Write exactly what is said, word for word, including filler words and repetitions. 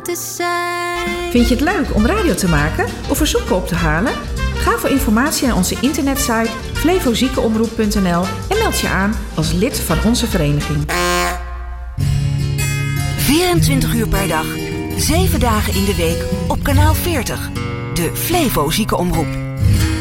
te zijn. Vind je het leuk om radio te maken of verzoeken op te halen? Ga voor informatie naar onze internetsite flevoziekenomroep punt n l en meld je aan als lid van onze vereniging. vierentwintig uur per dag, zeven dagen in de week op kanaal veertig. De Flevo Ziekenomroep.